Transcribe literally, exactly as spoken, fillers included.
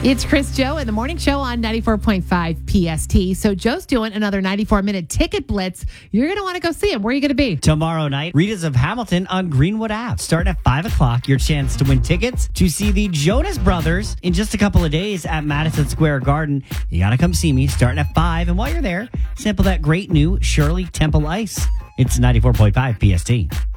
It's Chris Joe in the morning show on ninety-four point five P S T. So Joe's doing another ninety-four minute ticket blitz. You're going to want to go see him. Where are you going to be? Tomorrow night, Rita's of Hamilton on Greenwood Ave. Starting at five o'clock, your chance to win tickets to see the Jonas Brothers in just a couple of days at Madison Square Garden. You got to come see me starting at five. And while you're there, sample that great new Shirley Temple Ice. It's ninety-four point five P S T.